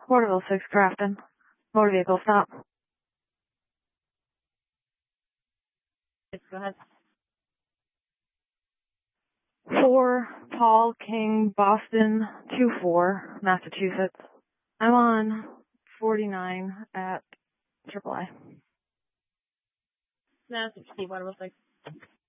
Waterville 6 Grafton. Motor vehicle stop. Go ahead. 4 Paul King, Boston 24, Massachusetts. I'm on 49 at AAA. Massachusetts, Waterville 6.